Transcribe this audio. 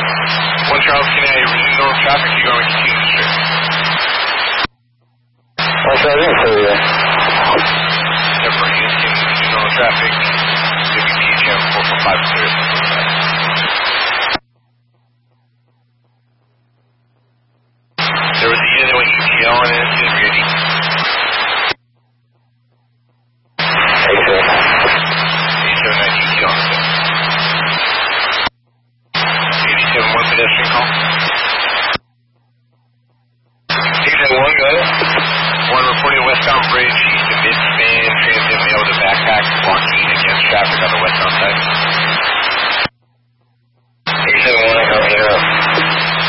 1 Charles Canary, resume normal traffic, you're going to continue straight. 1 Charles, clear. Therefore, you continue resume normal traffic, WPHM 445 clear. There was a unit with ETL on it, it's ready. Exit. 8719 ETL on it. 87-1 pedestrian call. 671, go ahead. 1 reporting westbound bridge, east of mid-span, transient male with a backpack, blocking against traffic on the westbound side.